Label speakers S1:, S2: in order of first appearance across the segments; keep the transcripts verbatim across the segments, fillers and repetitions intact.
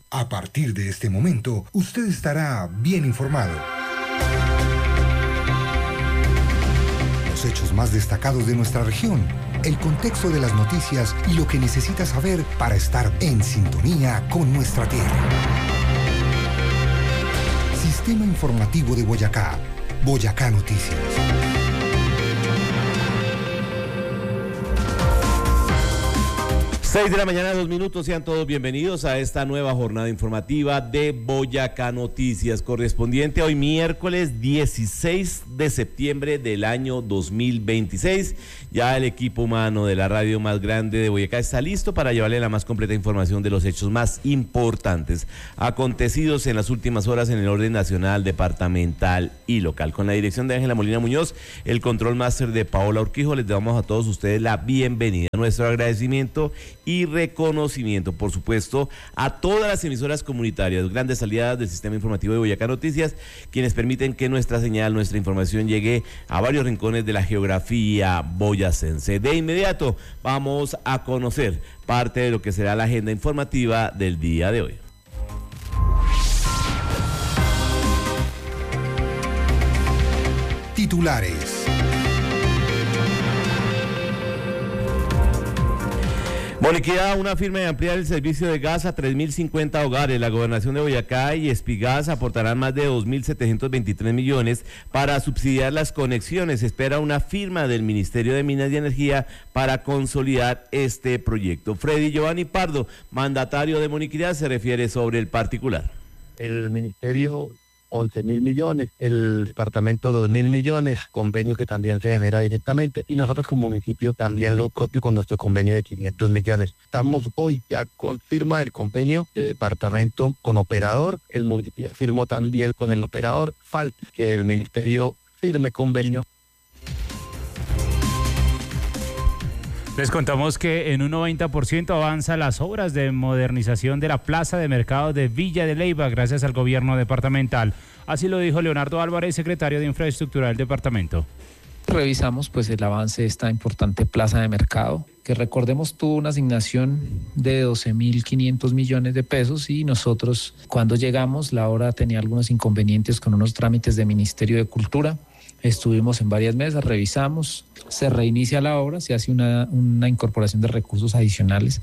S1: A partir de este momento, usted estará bien informado. Los hechos más destacados de nuestra región, el contexto de las noticias y lo que necesita saber para estar en sintonía con nuestra tierra. Sistema Informativo de Boyacá, Boyacá Noticias.
S2: seis de la mañana, dos minutos, sean todos bienvenidos a esta nueva jornada informativa de Boyacá Noticias, correspondiente a hoy miércoles dieciséis de septiembre del año dos mil veintiséis. Ya el equipo humano de la radio más grande de Boyacá está listo para llevarle la más completa información de los hechos más importantes acontecidos en las últimas horas en el orden nacional, departamental y local. Con la dirección de Ángela Molina Muñoz, el control máster de Paola Urquijo, les damos a todos ustedes la bienvenida. Nuestro agradecimiento y reconocimiento, por supuesto, a todas las emisoras comunitarias, grandes aliadas del Sistema Informativo de Boyacá Noticias, quienes permiten que nuestra señal, nuestra información llegue a varios rincones de la geografía boyacense. De inmediato vamos a conocer parte de lo que será la agenda informativa del día de hoy.
S1: Titulares.
S2: Boniquidad, una firma de ampliar el servicio de gas a tres mil cincuenta hogares. La Gobernación de Boyacá y Espigas aportarán más de dos mil setecientos veintitrés millones para subsidiar las conexiones. Se espera una firma del Ministerio de Minas y Energía para consolidar este proyecto. Freddy Giovanni Pardo, mandatario de Boniquidad, se refiere sobre el particular.
S3: El Ministerio once mil millones, el departamento dos mil millones, convenio que también se genera directamente, y nosotros como municipio también lo propio con nuestro convenio de quinientos millones. Estamos hoy ya con firma del convenio de departamento con operador, el municipio firmó también con el operador, falta que el ministerio firme convenio.
S4: Les contamos que en un noventa por ciento avanzan las obras de modernización de la plaza de mercado de Villa de Leyva gracias al gobierno departamental. Así lo dijo Leonardo Álvarez, secretario de Infraestructura del departamento.
S5: Revisamos pues el avance de esta importante plaza de mercado, que recordemos tuvo una asignación de doce mil quinientos millones de pesos y nosotros cuando llegamos la obra tenía algunos inconvenientes con unos trámites del Ministerio de Cultura. Estuvimos en varias mesas, revisamos, se reinicia la obra, se hace una, una incorporación de recursos adicionales.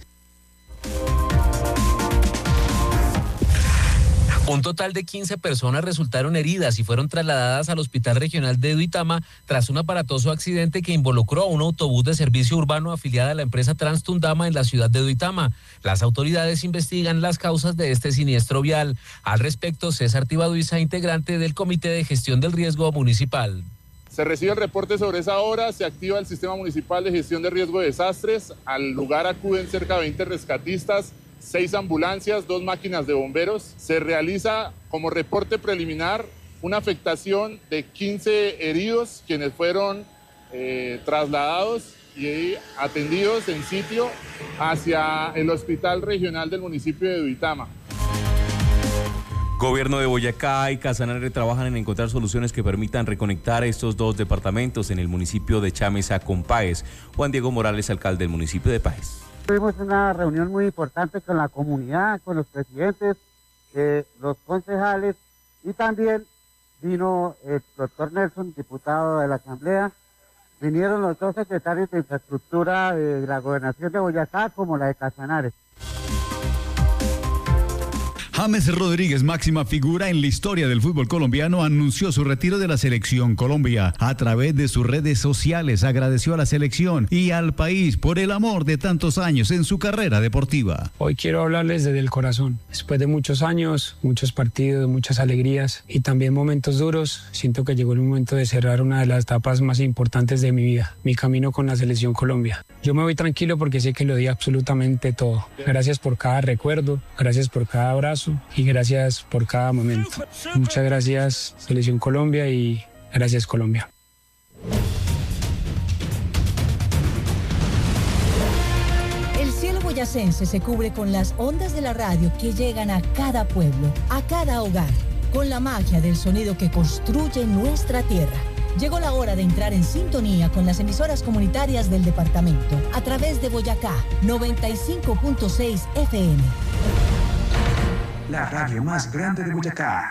S6: Un total de quince personas resultaron heridas y fueron trasladadas al Hospital Regional de Duitama tras un aparatoso accidente que involucró a un autobús de servicio urbano afiliada a la empresa Transtundama en la ciudad de Duitama. Las autoridades investigan las causas de este siniestro vial. Al respecto, César Tibaduiza, integrante del Comité de Gestión del Riesgo Municipal.
S7: Se recibe el reporte sobre esa obra, se activa el Sistema Municipal de Gestión de Riesgo de Desastres. Al lugar acuden cerca de veinte rescatistas, seis ambulancias, dos máquinas de bomberos. Se realiza como reporte preliminar una afectación de quince heridos, quienes fueron eh, trasladados y atendidos en sitio hacia el Hospital Regional del municipio de Duitama.
S8: Gobierno de Boyacá y Casanare trabajan en encontrar soluciones que permitan reconectar estos dos departamentos en el municipio de Chámeza con Páez. Juan Diego Morales, alcalde del municipio de Páez.
S9: Tuvimos una reunión muy importante con la comunidad, con los presidentes, eh, los concejales, y también vino el doctor Nelson, diputado de la Asamblea. Vinieron los dos secretarios de infraestructura de la Gobernación de Boyacá como la de Casanare.
S10: James Rodríguez, máxima figura en la historia del fútbol colombiano, anunció su retiro de la Selección Colombia. A través de sus redes sociales agradeció a la selección y al país por el amor de tantos años en su carrera deportiva.
S11: Hoy quiero hablarles desde el corazón. Después de muchos años, muchos partidos, muchas alegrías y también momentos duros, siento que llegó el momento de cerrar una de las etapas más importantes de mi vida, mi camino con la Selección Colombia. Yo me voy tranquilo porque sé que lo di absolutamente todo. Gracias por cada recuerdo, gracias por cada abrazo y gracias por cada momento. Muchas gracias Selección Colombia y gracias Colombia.
S12: El cielo boyacense se cubre con las ondas de la radio que llegan a cada pueblo, a cada hogar, con la magia del sonido que construye nuestra tierra. Llegó la hora de entrar en sintonía con las emisoras comunitarias del departamento a través de Boyacá noventa y cinco punto seis F M.
S13: la radio más grande de Boyacá.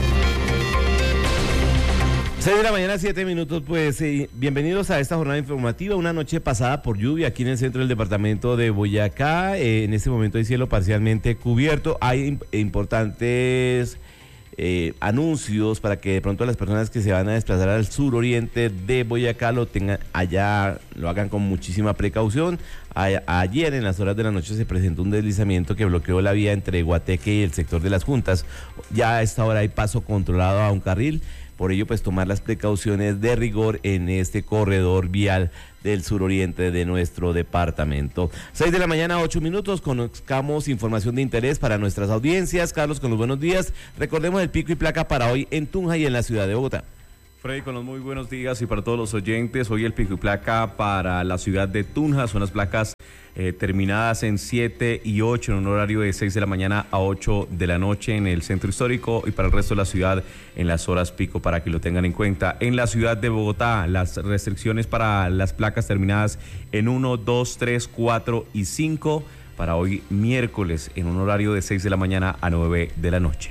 S2: seis de la mañana, siete minutos, pues eh, bienvenidos a esta jornada informativa, una noche pasada por lluvia aquí en el centro del departamento de Boyacá. Eh, en este momento hay cielo parcialmente cubierto, hay imp- importantes eh, anuncios para que de pronto las personas que se van a desplazar al suroriente de Boyacá lo tengan allá, lo hagan con muchísima precaución. A- ayer en las horas de la noche se presentó un deslizamiento que bloqueó la vía entre Guateque y el sector de las Juntas. Ya a esta hora hay paso controlado a un carril. Por ello, pues tomar las precauciones de rigor en este corredor vial del suroriente de nuestro departamento. seis de la mañana, ocho minutos, conozcamos información de interés para nuestras audiencias. Carlos, con los buenos días. Recordemos el pico y placa para hoy en Tunja y en la ciudad de Bogotá.
S8: Freddy, con los muy buenos días y para todos los oyentes, hoy el pico y placa para la ciudad de Tunja son las placas eh, terminadas en siete y ocho en un horario de seis de la mañana a ocho de la noche en el centro histórico y para el resto de la ciudad en las horas pico para que lo tengan en cuenta. En la ciudad de Bogotá, las restricciones para las placas terminadas en uno, dos, tres, cuatro y cinco para hoy miércoles en un horario de seis de la mañana a nueve de la noche.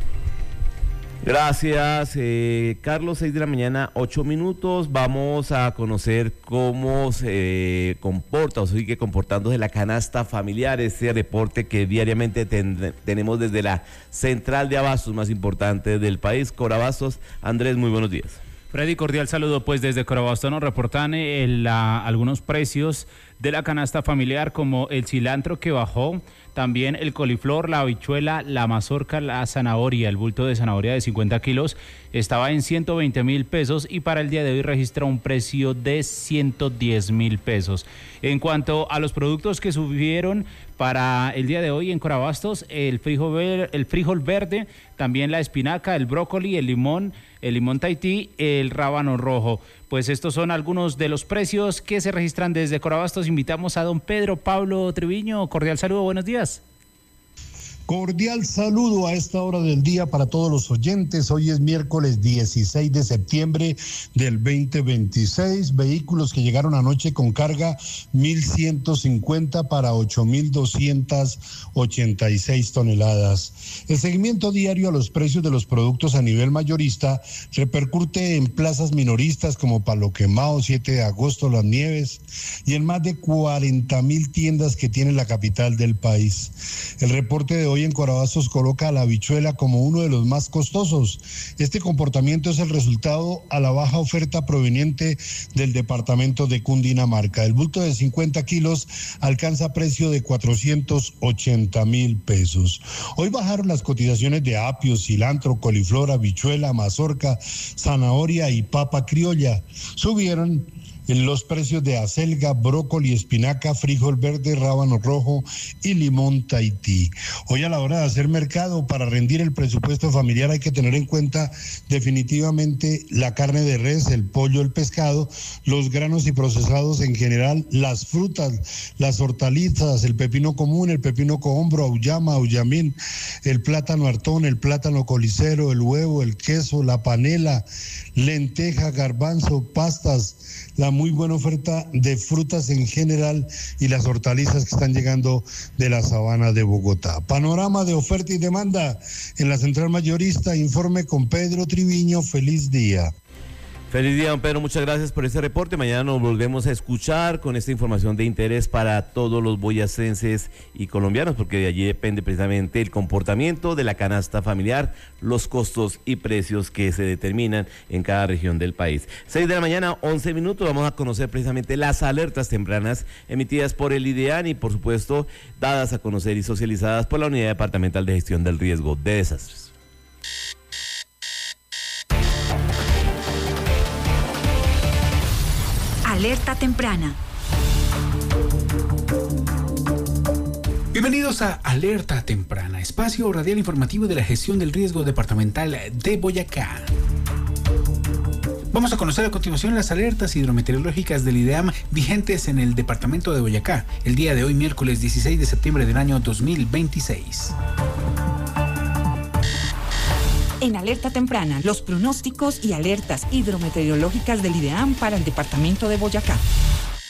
S2: Gracias, eh, Carlos, seis de la mañana, ocho minutos. Vamos a conocer cómo se comporta o sigue comportándose la canasta familiar, ese reporte que diariamente ten, tenemos desde la central de abastos más importante del país, Corabastos. Andrés, muy buenos días.
S4: Freddy, cordial saludo, pues desde Corabastos nos reportan el, la, algunos precios de la canasta familiar, como el cilantro que bajó, también el coliflor, la habichuela, la mazorca, la zanahoria. El bulto de zanahoria de cincuenta kilos estaba en ciento veinte mil pesos y para el día de hoy registra un precio de ciento diez mil pesos. En cuanto a los productos que subieron para el día de hoy en Corabastos, el frijol, ver, el frijol verde, también la espinaca, el brócoli, el limón, el limón Tahití, el rábano rojo. Pues estos son algunos de los precios que se registran desde Corabastos. Invitamos a don Pedro Pablo Triviño. Cordial saludo, buenos días.
S14: Cordial saludo a esta hora del día para todos los oyentes. Hoy es miércoles dieciséis de septiembre del veinte veintiséis. Vehículos que llegaron anoche con carga mil ciento cincuenta para ocho mil doscientas ochenta y seis toneladas. El seguimiento diario a los precios de los productos a nivel mayorista repercute en plazas minoristas como Palo Quemado, siete de agosto, Las Nieves y en más de cuarenta mil tiendas que tiene la capital del país. El reporte de hoy Hoy en Corabastos coloca a la habichuela como uno de los más costosos. Este comportamiento es el resultado a la baja oferta proveniente del departamento de Cundinamarca. El bulto de cincuenta kilos alcanza precio de cuatrocientos ochenta mil pesos. Hoy bajaron las cotizaciones de apio, cilantro, coliflor, habichuela, mazorca, zanahoria y papa criolla. Subieron en los precios de acelga, brócoli, espinaca, frijol verde, rábano rojo y limón Tahití. Hoy a la hora de hacer mercado para rendir el presupuesto familiar hay que tener en cuenta definitivamente la carne de res, el pollo, el pescado, los granos y procesados en general, las frutas, las hortalizas, el pepino común, el pepino cohombro, auyama, auyamín, el plátano hartón, el plátano colicero, el huevo, el queso, la panela, lenteja, garbanzo, pastas, la muy buena oferta de frutas en general y las hortalizas que están llegando de la sabana de Bogotá. Panorama de oferta y demanda en la central mayorista. Informe con Pedro Triviño. Feliz día.
S2: Feliz día, don Pedro, muchas gracias por este reporte. Mañana nos volvemos a escuchar con esta información de interés para todos los boyacenses y colombianos, porque de allí depende precisamente el comportamiento de la canasta familiar, los costos y precios que se determinan en cada región del país. seis de la mañana, once minutos, vamos a conocer precisamente las alertas tempranas emitidas por el IDEAN y, por supuesto, dadas a conocer y socializadas por la Unidad Departamental de Gestión del Riesgo de Desastres.
S15: Alerta temprana. Bienvenidos a Alerta Temprana, espacio radial informativo de la Gestión del Riesgo Departamental de Boyacá. Vamos a conocer a continuación las alertas hidrometeorológicas del IDEAM vigentes en el departamento de Boyacá, el día de hoy, miércoles dieciséis de septiembre del año dos mil veintiséis. En Alerta Temprana, los pronósticos y alertas hidrometeorológicas del IDEAM para el departamento de Boyacá.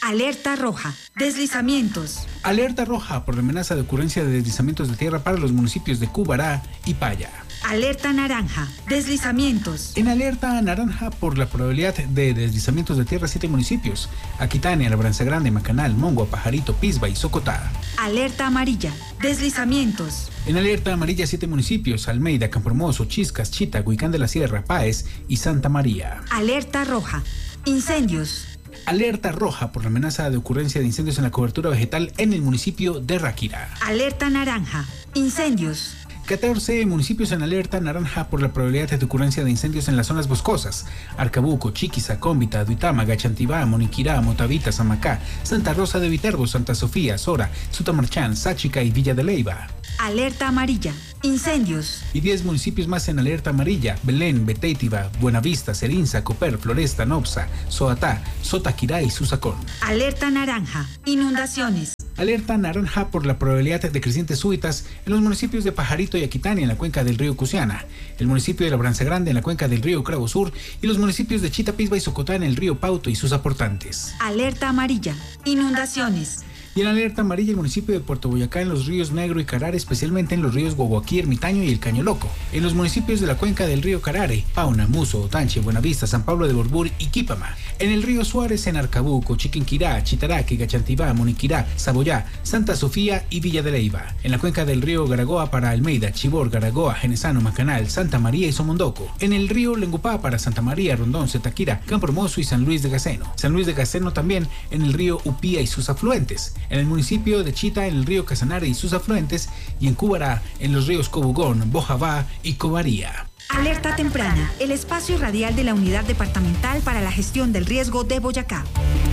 S16: Alerta roja. Deslizamientos.
S15: Alerta roja por la amenaza de ocurrencia de deslizamientos de tierra para los municipios de Cubará y Paya.
S16: Alerta naranja. Deslizamientos.
S15: En alerta naranja por la probabilidad de deslizamientos de tierra siete municipios: Aquitania, Labranza Grande, Macanal, Mongua, Pajarito, Pisba y Socotá.
S16: Alerta amarilla. Deslizamientos.
S15: En alerta amarilla siete municipios: Almeida, Campohermoso, Chiscas, Chita, Huicán de la Sierra, Páez y Santa María.
S16: Alerta roja. Incendios.
S15: Alerta roja por la amenaza de ocurrencia de incendios en la cobertura vegetal en el municipio de Ráquira.
S16: Alerta naranja. Incendios.
S15: catorce municipios en alerta naranja por la probabilidad de ocurrencia de incendios en las zonas boscosas: Arcabuco, Chiquiza, Cómbita, Duitama, Gachantibá, Moniquirá, Motavita, Samacá, Santa Rosa de Viterbo, Santa Sofía, Sora, Sutamarchán, Sáchica y Villa de Leyva.
S16: Alerta amarilla. Incendios.
S15: Y diez municipios más en alerta amarilla: Belén, Betéitiva, Buenavista, Serinza, Coper, Floresta, Nopsa, Soatá, Sotaquirá y Susacón.
S16: Alerta naranja. Inundaciones.
S15: Alerta naranja por la probabilidad de crecientes súbitas en los municipios de Pajarito y Aquitania en la cuenca del río Cusiana, el municipio de Labranza Grande en la cuenca del río Cravo Sur y los municipios de Chita, Pisba y Socotá en el río Pauto y sus aportantes.
S16: Alerta amarilla. Inundaciones.
S15: Y en alerta amarilla el municipio de Puerto Boyacá en los ríos Negro y Carare, especialmente en los ríos Guaguaquí, Ermitaño y el Caño Loco. En los municipios de la cuenca del río Carare: Pauna, Muso, Otanche, Buenavista, San Pablo de Borbur y Quípama. En el río Suárez en Arcabuco, Chiquinquirá, Chitaraque, Gachantibá, Moniquirá, Saboyá, Santa Sofía y Villa de Leyva. En la cuenca del río Garagoa para Almeida, Chibor, Garagoa, Genesano, Macanal, Santa María y Somondoco. En el río Lengupá para Santa María, Rondón, Zetaquira, Campohermoso y San Luis de Gaceno. San Luis de Gaceno también en el río Upía y sus afluentes. En el municipio de Chita en el río Casanare y sus afluentes, y en Cubará en los ríos Cobugón, Bojabá y Cobaría.
S16: Alerta temprana, el espacio radial de la Unidad Departamental para la Gestión del Riesgo de Boyacá.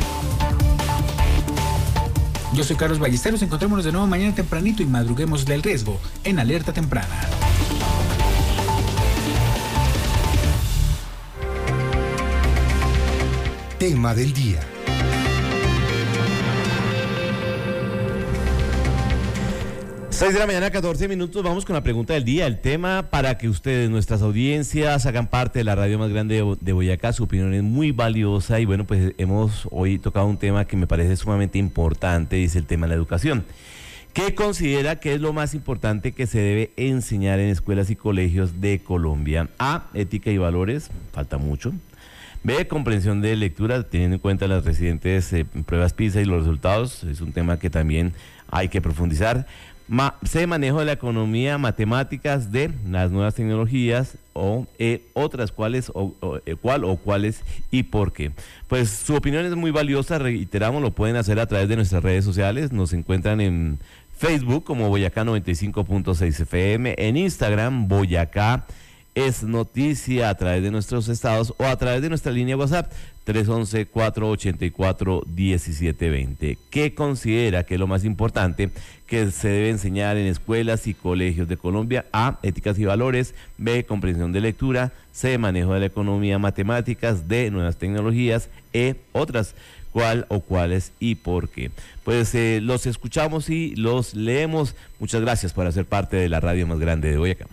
S15: Yo soy Carlos Ballesteros, encontrémonos de nuevo mañana tempranito y madruguemos del riesgo en Alerta Temprana.
S1: Tema del día.
S2: seis de la mañana, catorce minutos, vamos con la pregunta del día. El tema para que ustedes, nuestras audiencias, hagan parte de la radio más grande de, de Boyacá. Su opinión es muy valiosa y bueno, pues hemos hoy tocado un tema que me parece sumamente importante, y es el tema de la educación. ¿Qué considera que es lo más importante que se debe enseñar en escuelas y colegios de Colombia? A, ética y valores, falta mucho. B, comprensión de lectura, teniendo en cuenta las recientes eh, pruebas PISA y los resultados, es un tema que también hay que profundizar. Ma, C, manejo de la economía, matemáticas. D, las nuevas tecnologías. O E, otras, cuáles o, o eh, cuál o cuáles y por qué. Pues su opinión es muy valiosa, reiteramos, lo pueden hacer a través de nuestras redes sociales. Nos encuentran en Facebook como Boyacá noventa y cinco punto seis F M, en Instagram Boyacá es noticia, a través de nuestros estados o a través de nuestra línea WhatsApp tres once, cuatro ochenta y cuatro, diecisiete veinte. ¿Qué considera que es lo más importante que se debe enseñar en escuelas y colegios de Colombia? A, éticas y valores. B, comprensión de lectura. C, manejo de la economía, matemáticas. D, nuevas tecnologías. E, otras. ¿Cuál o cuáles y por qué? Pues eh, los escuchamos y los leemos. Muchas gracias por hacer parte de la radio más grande de Boyacá.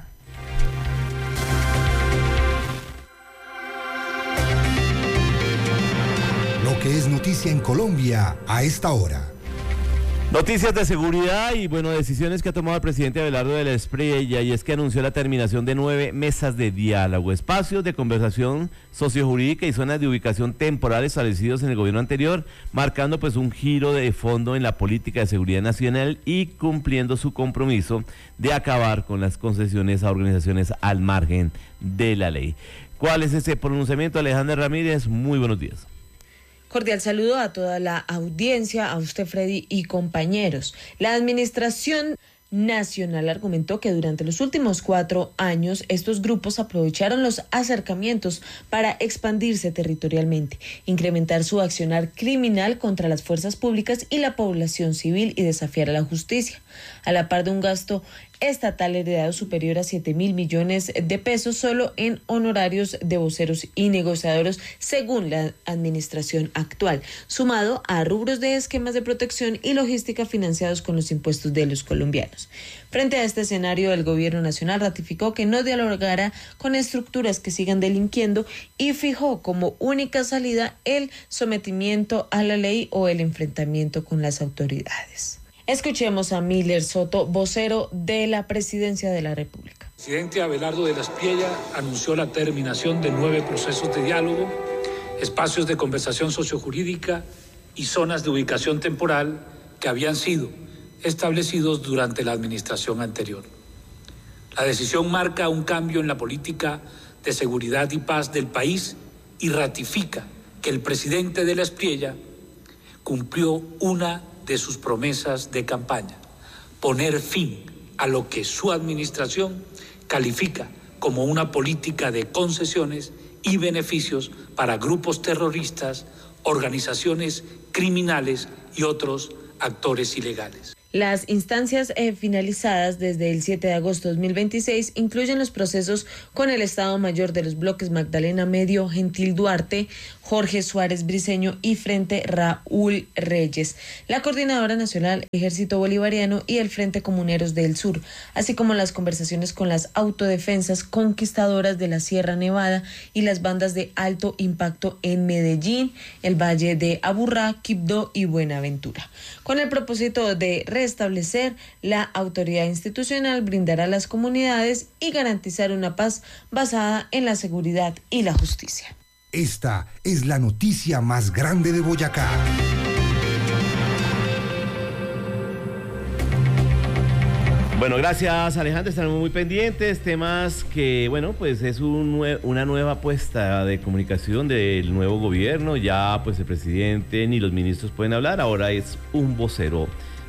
S1: Lo que es noticia en Colombia a esta hora.
S2: Noticias de seguridad y, bueno, decisiones que ha tomado el presidente Abelardo de la Espriella, y es que anunció la terminación de nueve mesas de diálogo, espacios de conversación sociojurídica y zonas de ubicación temporal establecidos en el gobierno anterior, marcando pues un giro de fondo en la política de seguridad nacional y cumpliendo su compromiso de acabar con las concesiones a organizaciones al margen de la ley. ¿Cuál es ese pronunciamiento, Alejandra Ramírez? Muy buenos días.
S17: Cordial saludo a toda la audiencia, a usted, Freddy, y compañeros. La Administración Nacional argumentó que durante los últimos cuatro años estos grupos aprovecharon los acercamientos para expandirse territorialmente, incrementar su accionar criminal contra las fuerzas públicas y la población civil y desafiar a la justicia, a la par de un gasto estatal heredado superior a siete mil millones de pesos solo en honorarios de voceros y negociadores según la administración actual, sumado a rubros de esquemas de protección y logística financiados con los impuestos de los colombianos. años. Frente a este escenario, el gobierno nacional ratificó que no dialogará con estructuras que sigan delinquiendo y fijó como única salida el sometimiento a la ley o el enfrentamiento con las autoridades. Escuchemos a Miller Soto, vocero de la Presidencia de la República.
S18: El presidente Abelardo de la Espriella anunció la terminación de nueve procesos de diálogo, espacios de conversación sociojurídica y zonas de ubicación temporal que habían sido establecidos durante la administración anterior. La decisión marca un cambio en la política de seguridad y paz del país y ratifica que el presidente de la Espriella cumplió una de sus promesas de campaña: poner fin a lo que su administración califica como una política de concesiones y beneficios para grupos terroristas, organizaciones criminales y otros actores ilegales.
S17: Las instancias eh, finalizadas desde el siete de agosto de dos mil veintiséis incluyen los procesos con el Estado Mayor de los bloques Magdalena Medio, Gentil Duarte, Jorge Suárez Briceño y Frente Raúl Reyes, la Coordinadora Nacional Ejército Bolivariano y el Frente Comuneros del Sur, así como las conversaciones con las autodefensas conquistadoras de la Sierra Nevada y las bandas de alto impacto en Medellín, el Valle de Aburrá, Quibdó y Buenaventura. Con el propósito de restablecer la autoridad institucional, brindar a las comunidades y garantizar una paz basada en la seguridad y la justicia.
S1: Esta es la noticia más grande de Boyacá.
S2: Bueno, gracias Alejandro, estaremos muy pendientes, temas que, bueno, pues es un nue- una nueva apuesta de comunicación del nuevo gobierno, ya pues el presidente ni los ministros pueden hablar, ahora es un vocero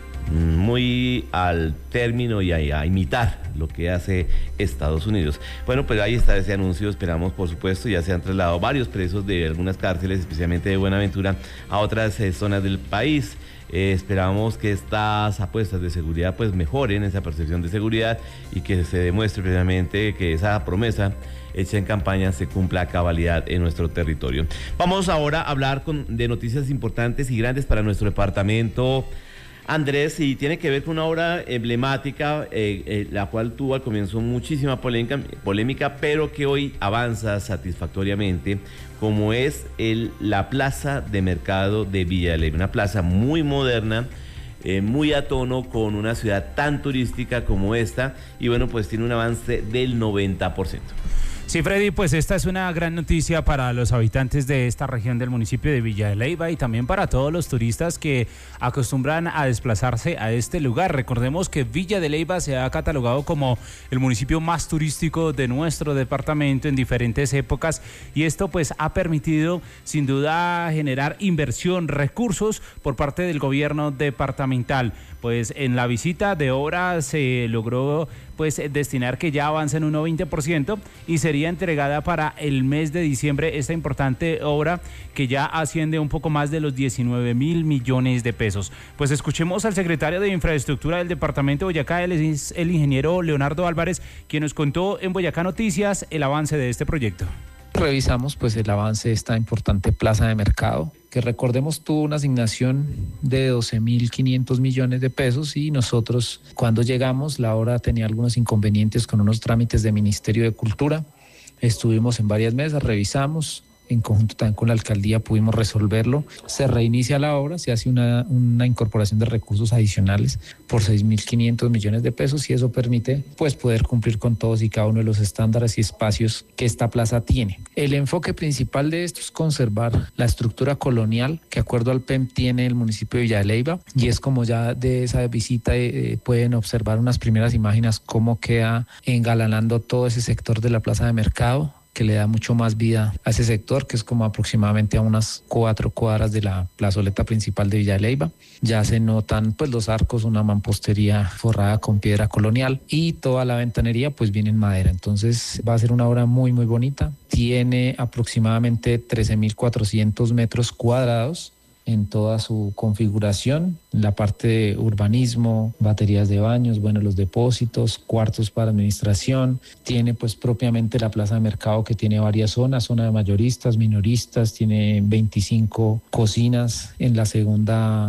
S2: muy al término y a, a imitar lo que hace Estados Unidos. Bueno, pues ahí está ese anuncio, esperamos por supuesto, ya se han trasladado varios presos de algunas cárceles, especialmente de Buenaventura, a otras eh, zonas del país. Eh, esperamos que estas apuestas de seguridad pues mejoren esa percepción de seguridad y que se demuestre precisamente que esa promesa hecha en campaña se cumpla a cabalidad en nuestro territorio. Vamos ahora a hablar con, de noticias importantes y grandes para nuestro departamento, Andrés, y tiene que ver con una obra emblemática, eh, eh, la cual tuvo al comienzo muchísima polémica, polémica, pero que hoy avanza satisfactoriamente, como es el, la Plaza de Mercado de Villa de Leyva, una plaza muy moderna, eh, muy a tono con una ciudad tan turística como esta, y bueno, pues tiene un avance del noventa por ciento.
S4: Sí, Freddy, pues esta es una gran noticia para los habitantes de esta región del municipio de Villa de Leyva y también para todos los turistas que acostumbran a desplazarse a este lugar. Recordemos que Villa de Leyva se ha catalogado como el municipio más turístico de nuestro departamento en diferentes épocas y esto pues ha permitido sin duda generar inversión, recursos por parte del gobierno departamental. Pues en la visita de obra se logró pues destinar que ya avance en un veinte por ciento y sería entregada para el mes de diciembre esta importante obra que ya asciende un poco más de los diecinueve mil millones de pesos. Pues escuchemos al secretario de Infraestructura del departamento de Boyacá, él es el ingeniero Leonardo Álvarez, quien nos contó en Boyacá Noticias el avance de este proyecto.
S5: Revisamos pues el avance de esta importante plaza de mercado, que recordemos tuvo una asignación de doce mil quinientos millones de pesos y nosotros cuando llegamos la obra tenía algunos inconvenientes con unos trámites de Ministerio de Cultura. Estuvimos en varias mesas, revisamos, en conjunto también con la alcaldía pudimos resolverlo. Se reinicia la obra, se hace una, una incorporación de recursos adicionales por seis mil quinientos millones de pesos y eso permite pues poder cumplir con todos y cada uno de los estándares y espacios que esta plaza tiene. El enfoque principal de esto es conservar la estructura colonial que, acuerdo al P E M, tiene el municipio de Villa de Leyva, y es como ya de esa visita eh, pueden observar unas primeras imágenes cómo queda engalanando todo ese sector de la plaza de mercado, que le da mucho más vida a ese sector, que es como aproximadamente a unas cuatro cuadras de la plazoleta principal de Villa de Leyva. Ya se notan pues los arcos, una mampostería forrada con piedra colonial y toda la ventanería pues viene en madera. Entonces va a ser una obra muy muy bonita. Tiene aproximadamente trece mil cuatrocientos metros cuadrados en toda su configuración, la parte de urbanismo, baterías de baños, bueno, los depósitos, cuartos para administración. Tiene pues propiamente la plaza de mercado, que tiene varias zonas, zona de mayoristas, minoristas, tiene veinticinco cocinas en la segunda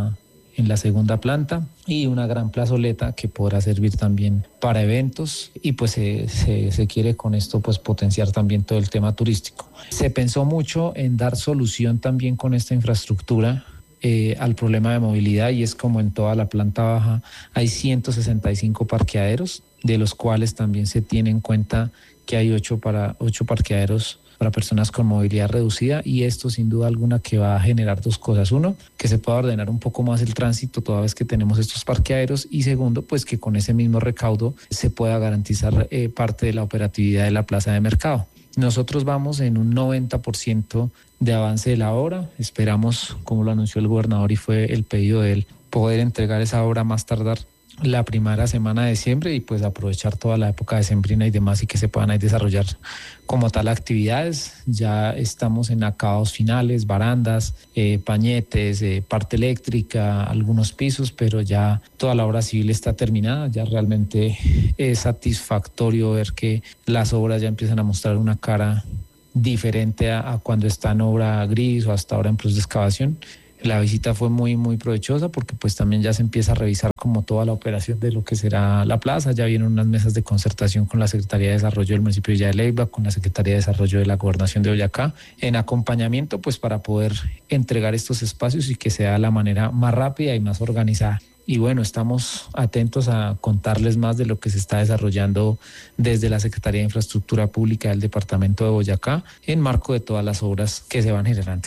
S5: en la segunda planta y una gran plazoleta que podrá servir también para eventos y pues se, se, se quiere con esto pues potenciar también todo el tema turístico. Se pensó mucho en dar solución también con esta infraestructura eh, al problema de movilidad y es como en toda la planta baja hay ciento sesenta y cinco parqueaderos, de los cuales también se tiene en cuenta que hay ocho, para, ocho parqueaderos para personas con movilidad reducida y esto sin duda alguna que va a generar dos cosas. Uno, que se pueda ordenar un poco más el tránsito toda vez que tenemos estos parqueaderos y segundo, pues que con ese mismo recaudo se pueda garantizar eh, parte de la operatividad de la plaza de mercado. Nosotros vamos en un noventa por ciento de avance de la obra, esperamos, como lo anunció el gobernador y fue el pedido de él, poder entregar esa obra más tardar la primera semana de diciembre y pues aprovechar toda la época decembrina y demás y que se puedan ahí desarrollar como tal actividades. Ya estamos en acabados finales, barandas, eh, pañetes, eh, parte eléctrica, algunos pisos, pero ya toda la obra civil está terminada. Ya realmente es satisfactorio ver que las obras ya empiezan a mostrar una cara diferente a, a cuando está en obra gris o hasta ahora en proceso de excavación. La visita fue muy, muy provechosa porque pues también ya se empieza a revisar como toda la operación de lo que será la plaza. Ya vienen unas mesas de concertación con la Secretaría de Desarrollo del municipio de Villa de Leyva, con la Secretaría de Desarrollo de la Gobernación de Boyacá, en acompañamiento pues para poder entregar estos espacios y que sea la manera más rápida y más organizada. Y bueno, estamos atentos a contarles más de lo que se está desarrollando desde la Secretaría de Infraestructura Pública del Departamento de Boyacá en marco de todas las obras que se van generando.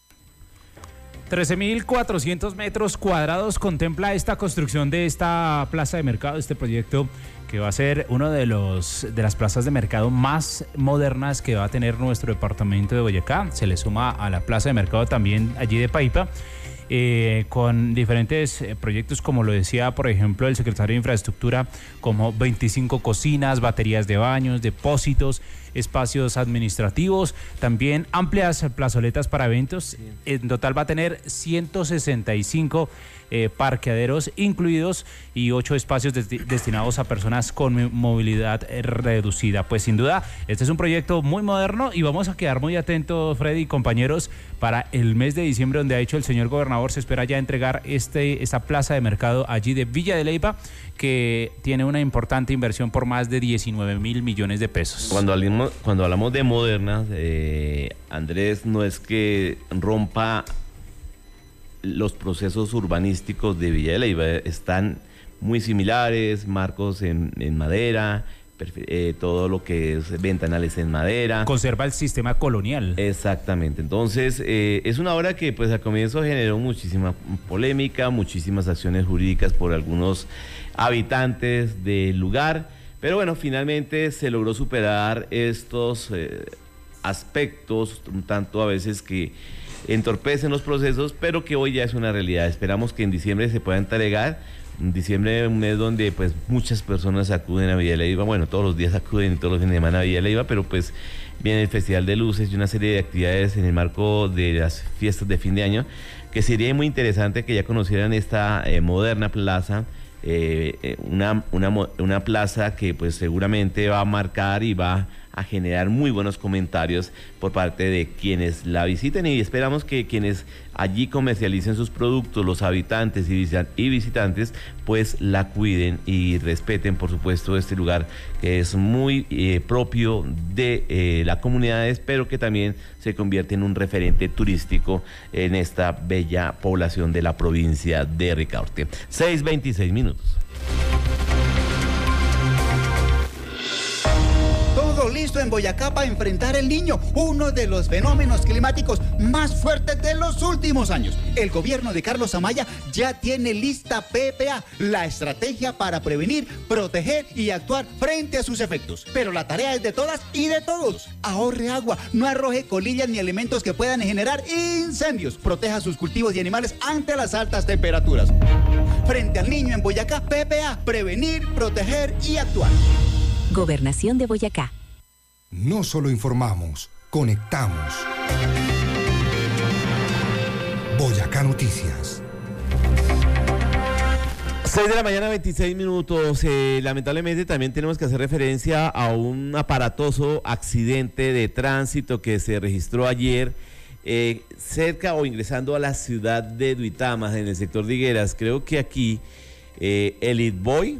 S4: trece mil cuatrocientos metros cuadrados contempla esta construcción de esta plaza de mercado, este proyecto que va a ser uno de los de las plazas de mercado más modernas que va a tener nuestro departamento de Boyacá. Se le suma a la plaza de mercado también allí de Paipa. Eh, con diferentes eh, proyectos, como lo decía, por ejemplo, el secretario de Infraestructura, como veinticinco cocinas, baterías de baños, depósitos, espacios administrativos, también amplias plazoletas para eventos. En total va a tener ciento sesenta y cinco eh, parqueaderos incluidos y ocho espacios des- destinados a personas con movilidad eh, reducida. Pues sin duda, este es un proyecto muy moderno y vamos a quedar muy atentos, Freddy y compañeros, para el mes de diciembre, donde ha dicho el señor gobernador, se espera ya entregar este esta plaza de mercado allí de Villa de Leyva, que tiene una importante inversión por más de diecinueve mil millones de pesos.
S2: Cuando hablamos, cuando hablamos de modernas, eh, Andrés, no es que rompa los procesos urbanísticos de Villa de Leyva, están muy similares, marcos en, en madera, Eh, todo lo que es ventanales en madera.
S4: Conserva el sistema colonial.
S2: Exactamente. Entonces, eh, es una obra que pues al comienzo generó muchísima polémica, muchísimas acciones jurídicas por algunos habitantes del lugar, pero bueno, finalmente se logró superar estos eh, aspectos, un tanto a veces que entorpecen los procesos, pero que hoy ya es una realidad. Esperamos que en diciembre se pueda entregar. En diciembre es un mes donde pues muchas personas acuden a Villa de Leyva, bueno, todos los días acuden y todos los fines de semana a Villa de Leyva, pero pues viene el Festival de Luces y una serie de actividades en el marco de las fiestas de fin de año, que sería muy interesante que ya conocieran esta eh, moderna plaza, eh, una, una, una plaza que pues seguramente va a marcar y va a generar muy buenos comentarios por parte de quienes la visiten, y esperamos que quienes allí comercialicen sus productos, los habitantes y visitantes, pues la cuiden y respeten, por supuesto, este lugar que es muy eh, propio de eh, la comunidad, pero que también se convierte en un referente turístico en esta bella población de la provincia de Ricaurte. seis veintiséis minutos.
S19: Todo listo en Boyacá para enfrentar el Niño, uno de los fenómenos climáticos más fuertes de los últimos años. El gobierno de Carlos Amaya ya tiene lista P P A, la estrategia para prevenir, proteger y actuar frente a sus efectos. Pero la tarea es de todas y de todos. Ahorre agua, no arroje colillas ni elementos que puedan generar incendios. Proteja sus cultivos y animales ante las altas temperaturas. Frente al Niño en Boyacá, P P A, prevenir, proteger y actuar.
S20: Gobernación de Boyacá.
S1: No solo informamos, conectamos. Boyacá Noticias.
S2: seis de la mañana, veintiséis minutos. Eh, lamentablemente también tenemos que hacer referencia a un aparatoso accidente de tránsito que se registró ayer eh, cerca o ingresando a la ciudad de Duitama, en el sector de Higueras. Creo que aquí eh, el ITBOI,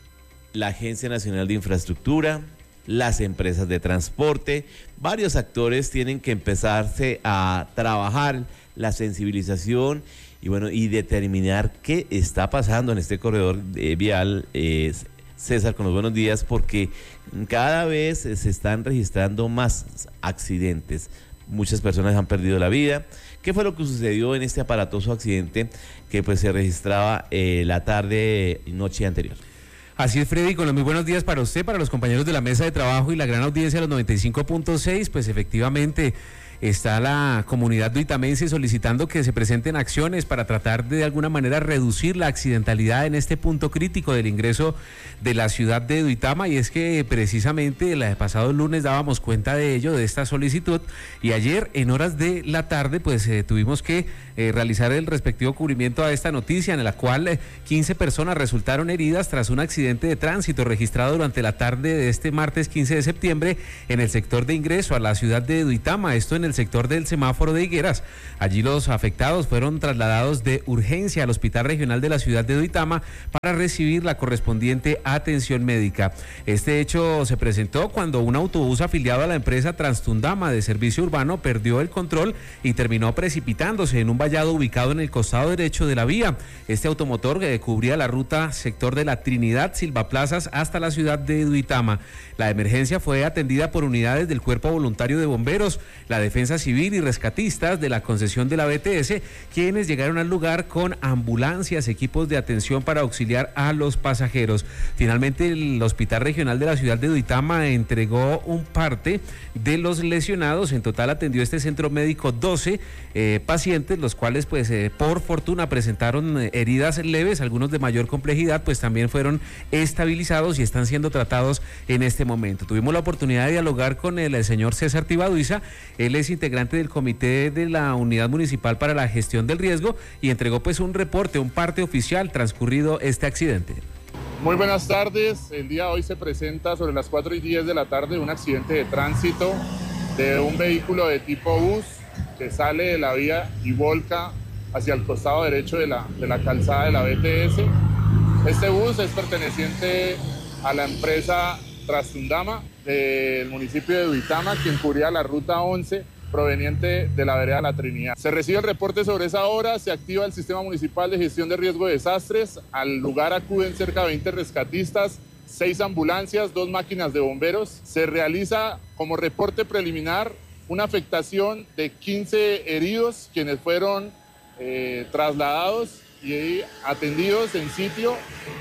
S2: la Agencia Nacional de Infraestructura, las empresas de transporte, varios actores tienen que empezarse a trabajar la sensibilización y bueno, y determinar qué está pasando en este corredor eh, vial. eh, César, con los buenos días, porque cada vez se están registrando más accidentes. Muchas personas han perdido la vida. ¿Qué fue lo que sucedió en este aparatoso accidente que pues se registraba eh, la tarde y noche anterior?
S21: Así es, Freddy, con los muy buenos días para usted, para los compañeros de la mesa de trabajo y la gran audiencia de los noventa y cinco punto seis. Pues efectivamente está la comunidad duitamense solicitando que se presenten acciones para tratar de, de alguna manera reducir la accidentalidad en este punto crítico del ingreso de la ciudad de Duitama, y es que precisamente el pasado lunes dábamos cuenta de ello, de esta solicitud, y ayer en horas de la tarde pues eh, tuvimos que eh, realizar el respectivo cubrimiento a esta noticia, en la cual eh, quince personas resultaron heridas tras un accidente de tránsito registrado durante la tarde de este martes quince de septiembre en el sector de ingreso a la ciudad de Duitama, esto en el sector del semáforo de Higueras. Allí los afectados fueron trasladados de urgencia al Hospital Regional de la ciudad de Duitama para recibir la correspondiente atención médica. Este hecho se presentó cuando un autobús afiliado a la empresa Transtundama de servicio urbano perdió el control y terminó precipitándose en un vallado ubicado en el costado derecho de la vía. Este automotor que cubría la ruta sector de la Trinidad Silva Plazas hasta la ciudad de Duitama. La emergencia fue atendida por unidades del Cuerpo Voluntario de Bomberos, la Defensa Civil y rescatistas de la concesión de la B T S, quienes llegaron al lugar con ambulancias, equipos de atención para auxiliar a los pasajeros. Finalmente, el Hospital Regional de la ciudad de Duitama entregó un parte de los lesionados. En total atendió este centro médico doce eh, pacientes, los cuales pues eh, por fortuna presentaron eh, heridas leves, algunos de mayor complejidad pues también fueron estabilizados y están siendo tratados en este momento. Tuvimos la oportunidad de dialogar con el, el señor César Tibaduiza. Él es integrante del comité de la Unidad Municipal para la Gestión del Riesgo y entregó pues un reporte, un parte oficial transcurrido este accidente.
S7: Muy buenas tardes. El día de hoy se presenta sobre las cuatro y diez de la tarde un accidente de tránsito de un vehículo de tipo bus que sale de la vía y volca hacia el costado derecho de la, de la calzada de la B T S. Este bus es perteneciente a la empresa Transtundama del municipio de Duitama, quien cubría la ruta once proveniente de la vereda La Trinidad. Se recibe el reporte sobre esa hora, se activa el Sistema Municipal de Gestión de Riesgo de Desastres. Al lugar acuden cerca de veinte rescatistas, seis ambulancias, dos máquinas de bomberos. Se realiza como reporte preliminar una afectación de quince heridos, quienes fueron eh, trasladados y atendidos en sitio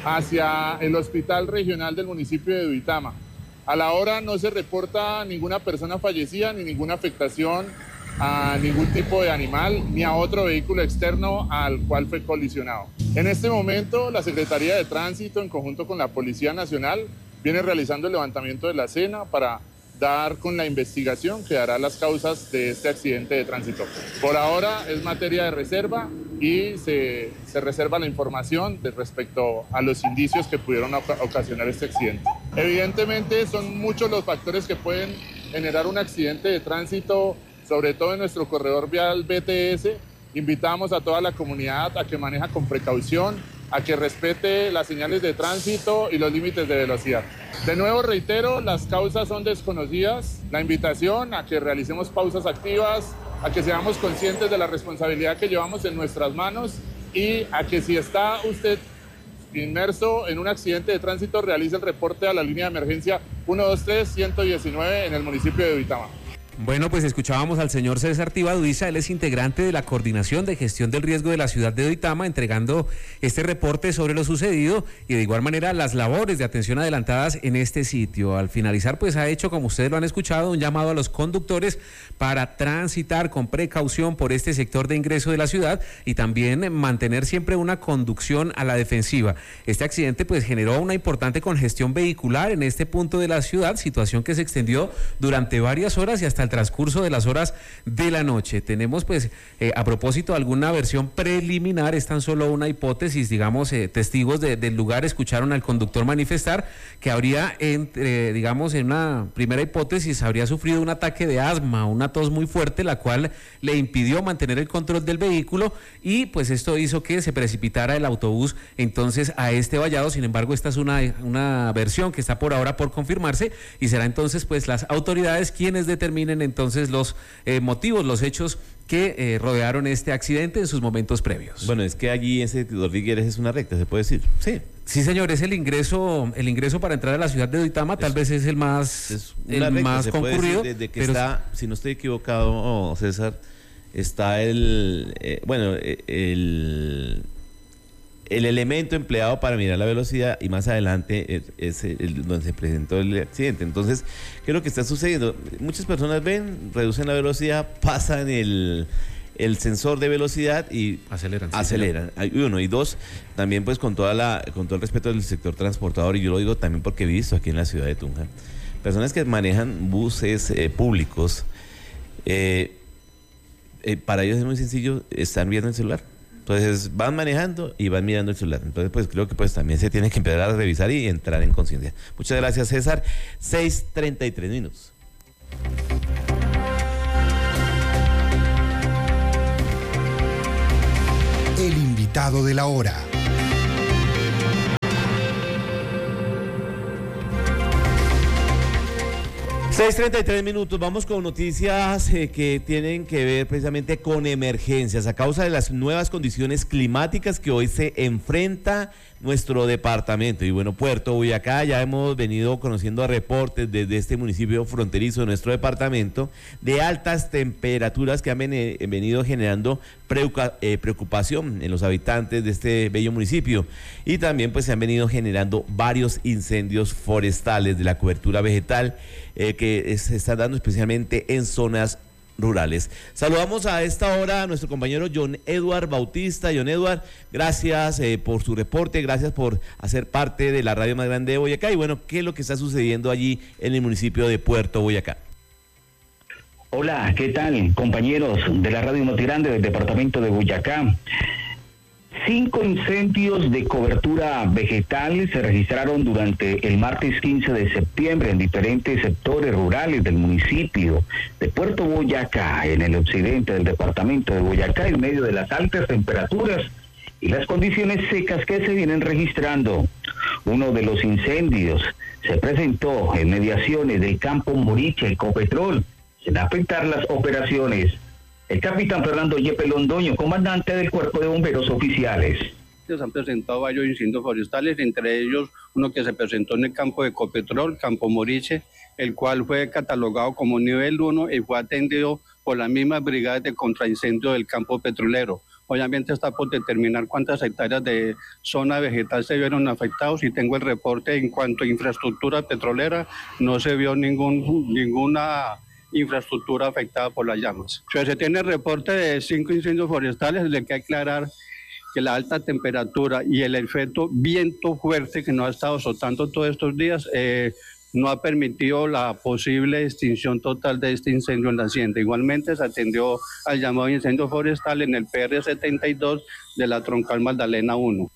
S7: hacia el Hospital Regional del municipio de Duitama. A la hora no se reporta ninguna persona fallecida ni ninguna afectación a ningún tipo de animal ni a otro vehículo externo al cual fue colisionado. En este momento, la Secretaría de Tránsito, en conjunto con la Policía Nacional, viene realizando el levantamiento de la escena para dar con la investigación que dará las causas de este accidente de tránsito. Por ahora es materia de reserva y se, se reserva la información de respecto a los indicios que pudieron ocasionar este accidente. Evidentemente son muchos los factores que pueden generar un accidente de tránsito, sobre todo en nuestro corredor vial B T S. Invitamos a toda la comunidad a que maneja con precaución, a que respete las señales de tránsito y los límites de velocidad. De nuevo reitero, las causas son desconocidas. La invitación a que realicemos pausas activas, a que seamos conscientes de la responsabilidad que llevamos en nuestras manos y a que si está usted inmerso en un accidente de tránsito, realice el reporte a la línea de emergencia uno dos tres, ciento diecinueve en el municipio de Duitama.
S21: Bueno, pues escuchábamos al señor César Tibaduiza, él es integrante de la Coordinación de Gestión del Riesgo de la ciudad de Duitama, entregando este reporte sobre lo sucedido y de igual manera las labores de atención adelantadas en este sitio. Al finalizar, pues ha hecho, como ustedes lo han escuchado, un llamado a los conductores para transitar con precaución por este sector de ingreso de la ciudad y también mantener siempre una conducción a la defensiva. Este accidente pues generó una importante congestión vehicular en este punto de la ciudad, situación que se extendió durante varias horas y hasta el al transcurso de las horas de la noche. Tenemos pues eh, a propósito alguna versión preliminar, es tan solo una hipótesis, digamos, eh, testigos de, del lugar escucharon al conductor manifestar que habría, entre, digamos, en una primera hipótesis, habría sufrido un ataque de asma, una tos muy fuerte, la cual le impidió mantener el control del vehículo y pues esto hizo que se precipitara el autobús entonces a este vallado. Sin embargo, esta es una, una versión que está por ahora por confirmarse y será entonces pues las autoridades quienes determinen entonces los eh, motivos, los hechos que eh, rodearon este accidente en sus momentos previos.
S2: Bueno, es que allí en Sector Figueres es una recta, se puede decir.
S21: Sí. Sí, señor, es el ingreso, el ingreso para entrar a la ciudad de Duitama, es, tal vez es el más, es el recta, más concurrido.
S2: Desde que pero... está, si no estoy equivocado, César, está el, eh, bueno, el, el elemento empleado para mirar la velocidad y más adelante es, es el, donde se presentó el accidente. Entonces, ¿qué es lo que está sucediendo? Muchas personas ven, reducen la velocidad, pasan el... el sensor de velocidad y
S21: aceleran.
S2: aceleran. Sí, uno y dos, también pues con toda la con todo el respeto del sector transportador, y yo lo digo también porque he visto aquí en la ciudad de Tunja, personas que manejan buses eh, públicos, eh, eh, para ellos es muy sencillo, están viendo el celular. Entonces van manejando y van mirando el celular. Entonces pues creo que pues también se tiene que empezar a revisar y entrar en conciencia. Muchas gracias, César. seis treinta y tres minutos.
S1: El invitado de la hora.
S2: seis treinta y tres minutos, vamos con noticias eh, que tienen que ver precisamente con emergencias a causa de las nuevas condiciones climáticas que hoy se enfrenta nuestro departamento. Y bueno, Puerto Boyacá, ya hemos venido conociendo reportes desde este municipio fronterizo de nuestro departamento de altas temperaturas que han venido generando preocupación en los habitantes de este bello municipio, y también pues se han venido generando varios incendios forestales de la cobertura vegetal eh, que se están dando especialmente en zonas rurales. Saludamos a esta hora a nuestro compañero John Edward Bautista. John Edward, gracias eh, por su reporte, gracias por hacer parte de la radio más grande de Boyacá. Y bueno, ¿qué es lo que está sucediendo allí en el municipio de Puerto Boyacá?
S3: Hola, ¿qué tal, compañeros de la radio más grande del departamento de Boyacá? Cinco incendios de cobertura vegetal se registraron durante el martes quince de septiembre en diferentes sectores rurales del municipio de Puerto Boyacá, en el occidente del departamento de Boyacá, en medio de las altas temperaturas y las condiciones secas que se vienen registrando. Uno de los incendios se presentó en mediaciones del campo Moriche, Ecopetrol, sin afectar las operaciones. El capitán Fernando Yepe Londoño, comandante del Cuerpo de Bomberos Oficiales.
S22: Se han presentado varios incendios forestales, entre ellos uno que se presentó en el campo de Ecopetrol, Campo Moriche, el cual fue catalogado como nivel uno y fue atendido por las mismas brigadas de contraincendio del campo petrolero. Obviamente está por determinar cuántas hectáreas de zona vegetal se vieron afectados, y tengo el reporte en cuanto a infraestructura petrolera, no se vio ningún, ninguna infraestructura afectada por las llamas. O sea, se tiene el reporte de cinco incendios forestales, le hay que aclarar que la alta temperatura y el efecto viento fuerte que nos ha estado azotando todos estos días eh, no ha permitido la posible extinción total de este incendio en la hacienda. Igualmente se atendió al llamado incendio forestal en el P R setenta y dos de la Troncal Magdalena uno.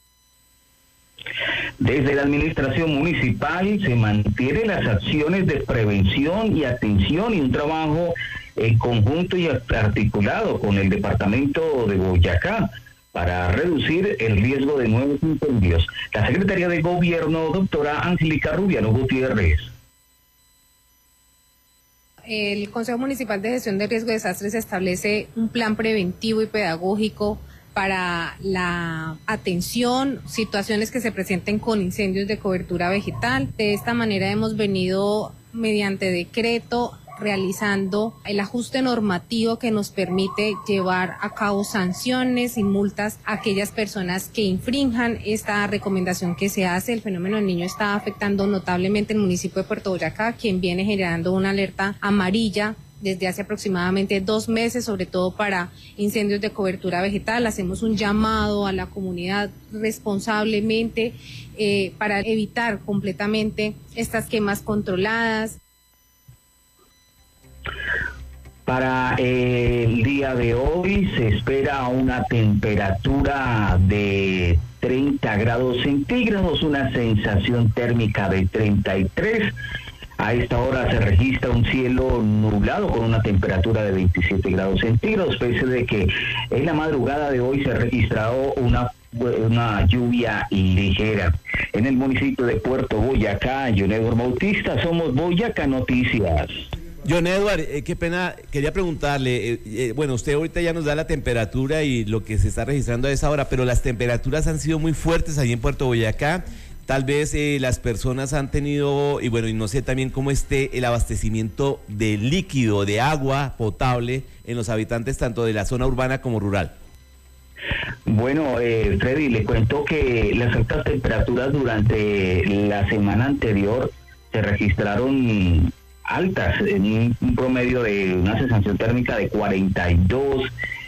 S3: Desde la administración municipal se mantienen las acciones de prevención y atención y un trabajo en conjunto y articulado con el departamento de Boyacá para reducir el riesgo de nuevos incendios. La secretaria de Gobierno, doctora Angélica Rubiano Gutiérrez.
S23: El Consejo Municipal de Gestión de Riesgo de Desastres establece un plan preventivo y pedagógico para la atención, situaciones que se presenten con incendios de cobertura vegetal. De esta manera hemos venido mediante decreto realizando el ajuste normativo que nos permite llevar a cabo sanciones y multas a aquellas personas que infrinjan esta recomendación que se hace. El fenómeno del Niño está afectando notablemente el municipio de Puerto Boyacá, quien viene generando una alerta amarilla desde hace aproximadamente dos meses, sobre todo para incendios de cobertura vegetal. Hacemos un llamado a la comunidad responsablemente eh, para evitar completamente estas quemas controladas.
S3: Para el día de hoy se espera una temperatura de treinta grados centígrados, una sensación térmica de treinta y tres. A esta hora se registra un cielo nublado con una temperatura de veintisiete grados centígrados, pese de que en la madrugada de hoy se ha registrado una una lluvia ligera. En el municipio de Puerto Boyacá, John Edward Bautista, somos Boyacá Noticias.
S2: John Edward, eh, qué pena, quería preguntarle, eh, eh, bueno, usted ahorita ya nos da la temperatura y lo que se está registrando a esa hora, pero las temperaturas han sido muy fuertes allí en Puerto Boyacá. Tal vez eh, las personas han tenido, y bueno, y no sé también cómo esté el abastecimiento de líquido, de agua potable en los habitantes tanto de la zona urbana como rural.
S3: Bueno, eh, Freddy, le cuento que las altas temperaturas durante la semana anterior se registraron altas, en un promedio de una sensación térmica de cuarenta y dos.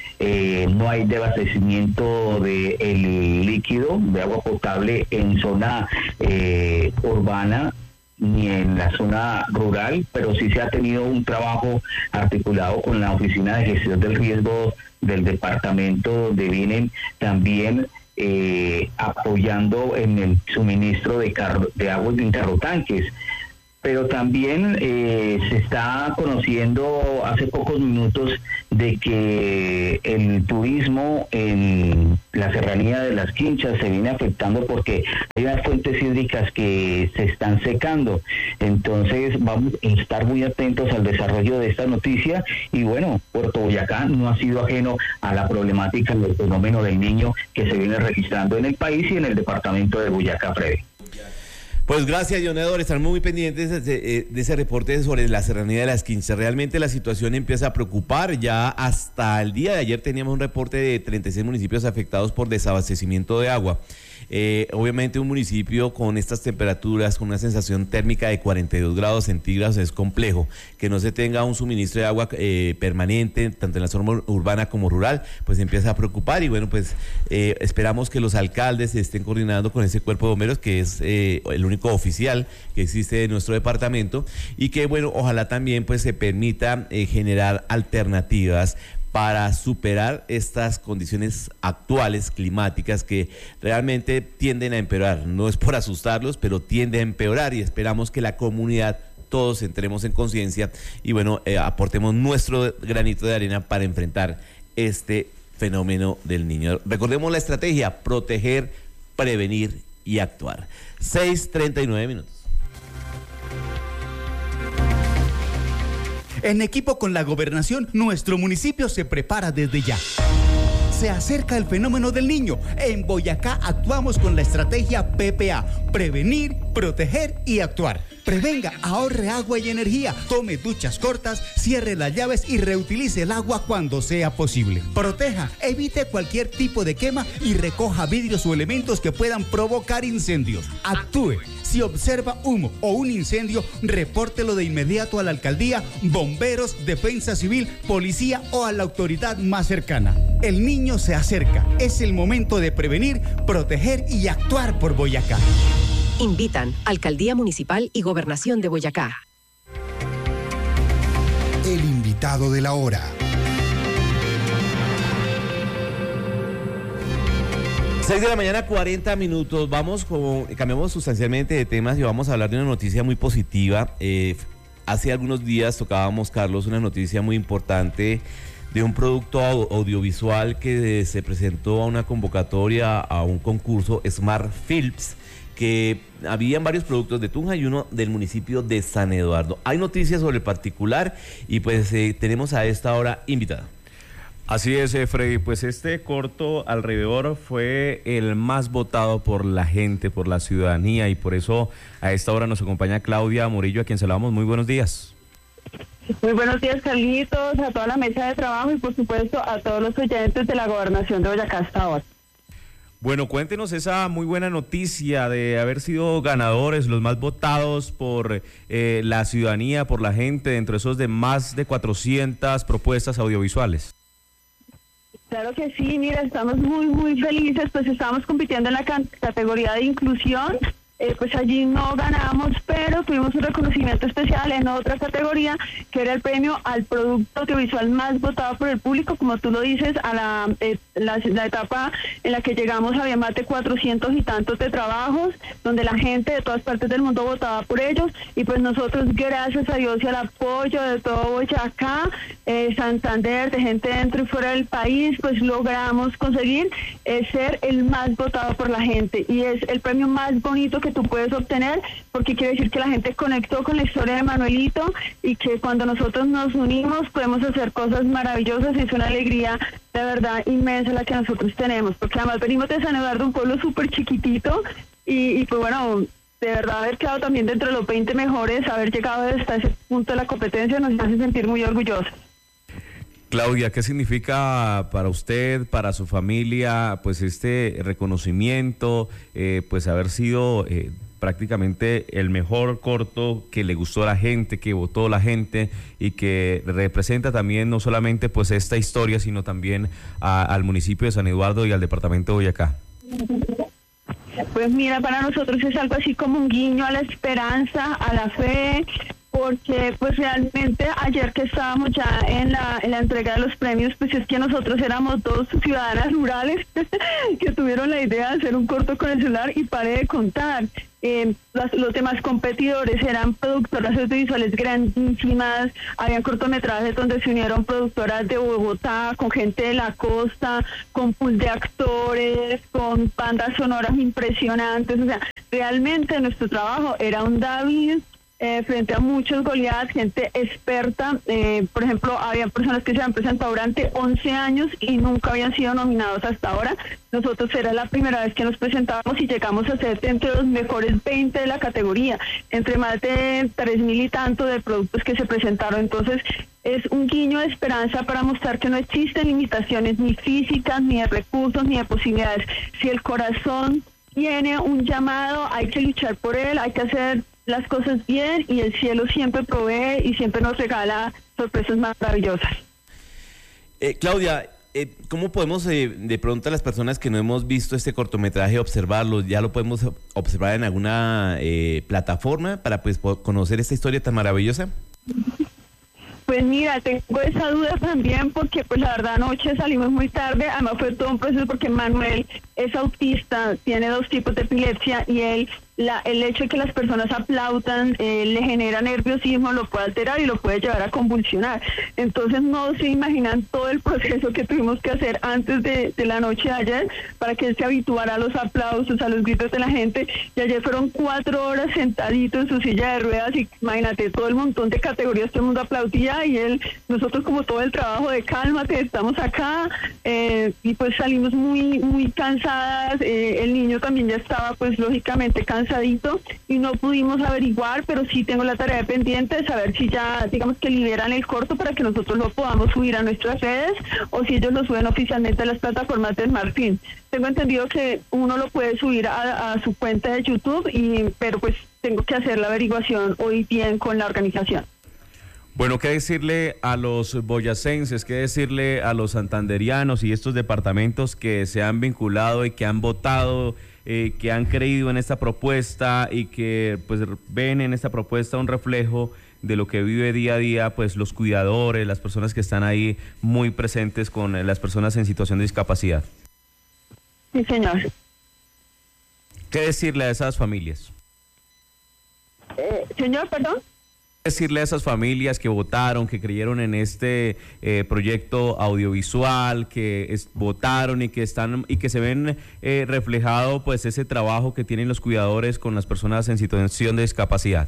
S3: Eh, no hay desabastecimiento de el líquido de agua potable en zona eh, urbana ni en la zona rural, pero sí se ha tenido un trabajo articulado con la Oficina de Gestión del Riesgo del departamento, donde vienen también eh, apoyando en el suministro de, carro, de agua de interrotanques. Pero también eh, se está conociendo hace pocos minutos de que el turismo en la serranía de las Quinchas se viene afectando porque hay unas fuentes hídricas que se están secando. Entonces vamos a estar muy atentos al desarrollo de esta noticia y bueno, Puerto Boyacá no ha sido ajeno a la problemática del fenómeno del niño que se viene registrando en el país y en el departamento de Boyacá, Freddy.
S2: Pues gracias, John Edward, están muy pendientes de, de ese reporte sobre la serranía de las Quinchas. Realmente la situación empieza a preocupar. Ya hasta el día de ayer teníamos un reporte de treinta y seis municipios afectados por desabastecimiento de agua. Eh, obviamente un municipio con estas temperaturas, con una sensación térmica de cuarenta y dos grados centígrados es complejo. Que no se tenga un suministro de agua eh, permanente, tanto en la zona urbana como rural, pues empieza a preocupar y bueno, pues eh, esperamos que los alcaldes estén coordinando con ese cuerpo de bomberos que es eh, el único oficial que existe en nuestro departamento y que bueno, ojalá también pues se permita eh, generar alternativas para superar estas condiciones actuales climáticas que realmente tienden a empeorar. No es por asustarlos, pero tiende a empeorar y esperamos que la comunidad, todos entremos en conciencia y bueno, eh, aportemos nuestro granito de arena para enfrentar este fenómeno del niño. Recordemos la estrategia: proteger, prevenir y actuar. seis treinta y nueve minutos.
S19: En equipo con la gobernación, nuestro municipio se prepara desde ya. Se acerca el fenómeno del niño. En Boyacá actuamos con la estrategia P P A: prevenir, proteger y actuar. Prevenga, ahorre agua y energía, tome duchas cortas, cierre las llaves y reutilice el agua cuando sea posible. Proteja, evite cualquier tipo de quema y recoja vidrios o elementos que puedan provocar incendios. Actúe. Si observa humo o un incendio, repórtelo de inmediato a la alcaldía, bomberos, defensa civil, policía o a la autoridad más cercana. El niño se acerca. Es el momento de prevenir, proteger y actuar por Boyacá.
S20: Invitan Alcaldía Municipal y Gobernación de Boyacá.
S1: El invitado de la hora.
S2: seis de la mañana, cuarenta minutos. Vamos con, cambiamos sustancialmente de temas y vamos a hablar de una noticia muy positiva. Eh, hace algunos días tocábamos, Carlos, una noticia muy importante de un producto audiovisual que se presentó a una convocatoria, a un concurso Smart Films, que habían varios productos de Tunja y uno del municipio de San Eduardo. Hay noticias sobre el particular y pues eh, tenemos a esta hora invitada.
S8: Así es, eh, Freddy, pues este corto alrededor fue el más votado por la gente, por la ciudadanía, y por eso a esta hora nos acompaña Claudia Murillo, a quien saludamos. Muy buenos días.
S6: Muy buenos días, Carlitos, a toda la mesa de trabajo y por supuesto a todos los oyentes de la Gobernación de Boyacá hasta ahora.
S8: Bueno, cuéntenos esa muy buena noticia de haber sido ganadores, los más votados por eh, la ciudadanía, por la gente, dentro de esos de más de cuatrocientas propuestas audiovisuales.
S6: Claro que sí, mira, estamos muy, muy felices, pues estamos compitiendo en la categoría de inclusión, eh, pues allí no ganamos, pero año tuvimos un reconocimiento especial en otra categoría, que era el premio al producto audiovisual más votado por el público. Como tú lo dices, a la, eh, la, la etapa en la que llegamos había más de cuatrocientos y tantos de trabajos, donde la gente de todas partes del mundo votaba por ellos, y pues nosotros, gracias a Dios y al apoyo de todo Boyacá, eh, Santander, de gente dentro y fuera del país, pues logramos conseguir eh, ser el más votado por la gente, y es el premio más bonito que tú puedes obtener, porque quiere decir que la gente conectó con la historia de Manuelito, y que cuando nosotros nos unimos podemos hacer cosas maravillosas, y es una alegría de verdad inmensa la que nosotros tenemos, porque además venimos de San Eduardo, un pueblo súper chiquitito, y, y pues bueno, de verdad haber quedado también dentro de los veinte mejores, haber llegado hasta ese punto de la competencia nos hace sentir muy orgullosos.
S8: Claudia, ¿qué significa para usted, para su familia, pues este reconocimiento, eh, pues haber sido eh, prácticamente el mejor corto que le gustó a la gente, que votó la gente, y que representa también no solamente pues esta historia, sino también a, al municipio de San Eduardo y al departamento de Boyacá?
S6: Pues mira, para nosotros es algo así como un guiño a la esperanza, a la fe, porque pues realmente ayer que estábamos ya en la, en la entrega de los premios, pues es que nosotros éramos dos ciudadanas rurales que tuvieron la idea de hacer un corto con el celular, y paré de contar. Eh, los, los demás competidores eran productoras audiovisuales grandísimas, habían cortometrajes donde se unieron productoras de Bogotá, con gente de la costa, con pool de actores, con bandas sonoras impresionantes. O sea, realmente nuestro trabajo era un David Eh, frente a muchos Goliath, gente experta. Eh, por ejemplo, había personas que se han presentado durante once años y nunca habían sido nominados hasta ahora. Nosotros era la primera vez que nos presentábamos y llegamos a ser entre los mejores veinte de la categoría, entre más de tres mil y tanto de productos que se presentaron. Entonces, es un guiño de esperanza para mostrar que no existen limitaciones ni físicas, ni de recursos, ni de posibilidades. Si el corazón tiene un llamado, hay que luchar por él, hay que hacer las cosas bien, y el cielo siempre provee y siempre nos regala sorpresas maravillosas.
S2: Eh, Claudia, eh, ¿cómo podemos eh, de pronto a las personas que no hemos visto este cortometraje observarlo? ¿Ya lo podemos observar en alguna eh, plataforma para pues conocer esta historia tan maravillosa?
S6: Pues mira, tengo esa duda también, porque pues la verdad anoche salimos muy tarde, además fue todo un proceso porque Manuel es autista, tiene dos tipos de epilepsia, y él, la, el hecho de que las personas aplaudan eh, le genera nerviosismo, lo puede alterar y lo puede llevar a convulsionar. Entonces no se imaginan todo el proceso que tuvimos que hacer antes de, de la noche de ayer para que él se habituara a los aplausos, a los gritos de la gente, y ayer fueron cuatro horas sentadito en su silla de ruedas, y imagínate todo el montón de categorías, todo el mundo aplaudía, y él, nosotros como todo el trabajo de cálmate, estamos acá, eh, y pues salimos muy muy cansadas. Eh, el niño también ya estaba pues lógicamente cansadito y no pudimos averiguar, pero sí tengo la tarea pendiente de saber si ya digamos que liberan el corto para que nosotros lo podamos subir a nuestras redes, o si ellos lo suben oficialmente a las plataformas de Smartfilm. Tengo entendido que uno lo puede subir a, a su cuenta de YouTube, y pero pues tengo que hacer la averiguación hoy bien con la organización.
S8: Bueno, ¿qué decirle a los boyacenses, qué decirle a los santanderianos y estos departamentos que se han vinculado y que han votado, eh, que han creído en esta propuesta y que pues ven en esta propuesta un reflejo de lo que vive día a día pues los cuidadores, las personas que están ahí muy presentes con las personas en situación de discapacidad?
S6: Sí, señor.
S8: ¿Qué decirle a esas familias?
S6: Eh, señor, perdón.
S8: Decirle a esas familias que votaron, que creyeron en este eh, proyecto audiovisual, que es, votaron y que están y que se ven eh, reflejado pues ese trabajo que tienen los cuidadores con las personas en situación de discapacidad?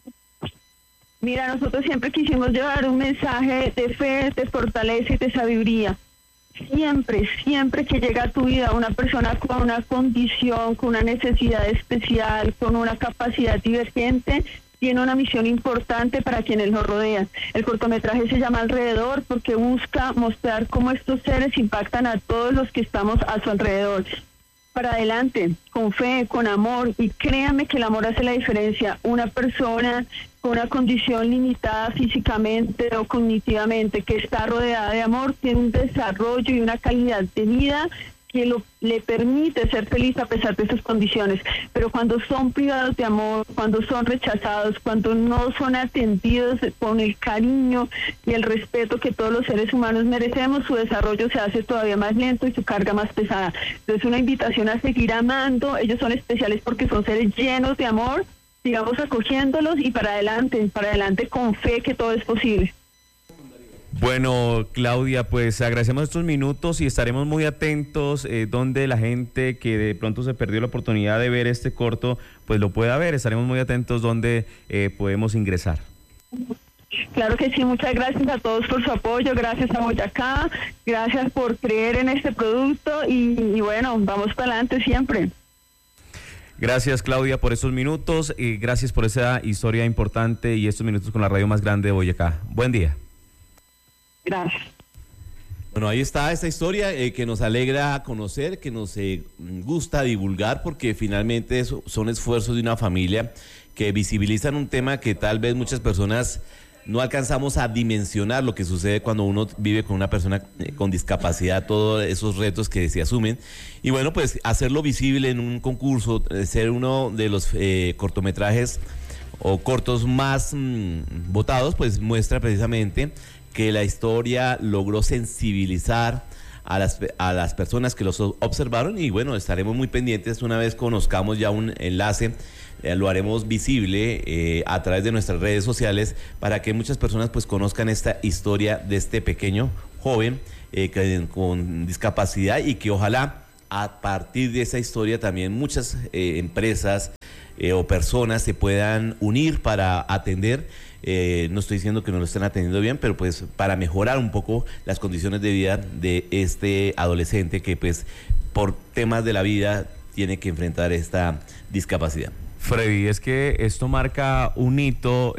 S6: Mira, nosotros siempre quisimos llevar un mensaje de fe, de fortaleza y de sabiduría. Siempre, siempre que llega a tu vida una persona con una condición, con una necesidad especial, con una capacidad divergente, tiene una misión importante para quienes nos rodean. El cortometraje se llama Alrededor porque busca mostrar cómo estos seres impactan a todos los que estamos a su alrededor. Para adelante, con fe, con amor, y créanme que el amor hace la diferencia. Una persona con una condición limitada físicamente o cognitivamente que está rodeada de amor tiene un desarrollo y una calidad de vida que lo, le permite ser feliz a pesar de sus condiciones. Pero cuando son privados de amor, cuando son rechazados, cuando no son atendidos con el cariño y el respeto que todos los seres humanos merecemos, su desarrollo se hace todavía más lento y su carga más pesada. Entonces, una invitación a seguir amando. Ellos son especiales porque son seres llenos de amor. Sigamos acogiéndolos y para adelante, para adelante con fe que todo es posible.
S8: Bueno, Claudia, pues agradecemos estos minutos y estaremos muy atentos eh, donde la gente que de pronto se perdió la oportunidad de ver este corto, pues lo pueda ver. Estaremos muy atentos donde eh, podemos ingresar.
S6: Claro que sí, muchas gracias a todos por su apoyo, gracias a Boyacá, gracias por creer en este producto y, y bueno, vamos para adelante siempre.
S8: Gracias, Claudia, por estos minutos y gracias por esa historia importante y estos minutos con la radio más grande de Boyacá. Buen día.
S6: Gracias.
S2: Bueno, ahí está esta historia eh, que nos alegra conocer, que nos eh, gusta divulgar, porque finalmente eso son esfuerzos de una familia que visibilizan un tema que tal vez muchas personas no alcanzamos a dimensionar, lo que sucede cuando uno vive con una persona eh, con discapacidad, todos esos retos que se asumen. Y bueno, pues hacerlo visible en un concurso, eh, ser uno de los eh, cortometrajes o cortos más mmm, votados, pues muestra precisamente que la historia logró sensibilizar a las, a las personas que los observaron y bueno, estaremos muy pendientes una vez conozcamos ya un enlace, eh, lo haremos visible eh, a través de nuestras redes sociales para que muchas personas pues conozcan esta historia de este pequeño joven eh, que, con discapacidad y que ojalá a partir de esa historia también muchas eh, empresas eh, o personas se puedan unir para atender. Eh, no estoy diciendo que no lo estén atendiendo bien, pero pues para mejorar un poco las condiciones de vida de este adolescente que pues por temas de la vida tiene que enfrentar esta discapacidad.
S8: Freddy, es que esto marca un hito